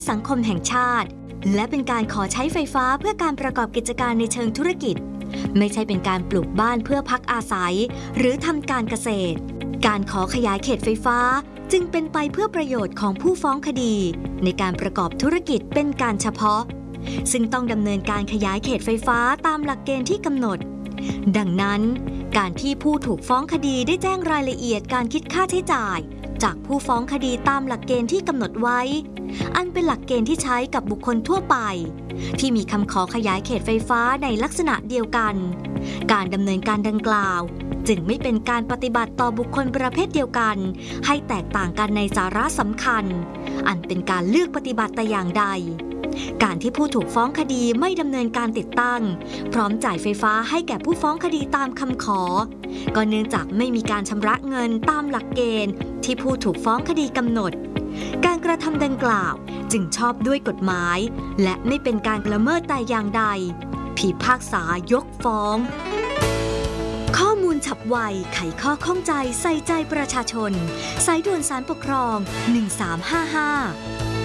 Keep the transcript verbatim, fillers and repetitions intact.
สังคมแห่งชาติและเป็นการขอใช้ไฟฟ้าเพื่อการประกอบกิจการในเชิงธุรกิจไม่ใช่เป็นการปลูกบ้านเพื่อพักอาศัยหรือทำการเกษตรการขอขยายเขตไฟฟ้าจึงเป็นไปเพื่อประโยชน์ของผู้ฟ้องคดีในการประกอบธุรกิจเป็นการเฉพาะซึ่งต้องดำเนินการขยายเขตไฟฟ้าตามหลักเกณฑ์ที่กำหนดดังนั้นการที่ผู้ถูกฟ้องคดีได้แจ้งรายละเอียดการคิดค่าใช้จ่ายจากผู้ฟ้องคดีตามหลักเกณฑ์ที่กำหนดไว้อันเป็นหลักเกณฑ์ที่ใช้กับบุคคลทั่วไปที่มีคำขอขยายเขตไฟฟ้าในลักษณะเดียวกันการดำเนินการดังกล่าวจึงไม่เป็นการปฏิบัติต่อบุคคลประเภทเดียวกันให้แตกต่างกันในสาระสำคัญอันเป็นการเลือกปฏิบัติแต่อย่างใดการที่ผู้ถูกฟ้องคดีไม่ดำเนินการติดตั้งพร้อมจ่ายไฟฟ้าให้แก่ผู้ฟ้องคดีตามคำขอก็เนื่องจากไม่มีการชำระเงินตามหลักเกณฑ์ที่ผู้ถูกฟ้องคดีกำหนดการกระทำดังกล่าวจึงชอบด้วยกฎหมายและไม่เป็นการละเมิดแต่อย่างใดพิพากษายกฟ้องข้อมูลฉับไวไขข้อข้องใจใส่ใจประชาชนสายด่วนศาลปกครองหนึ่งสามห้าห้า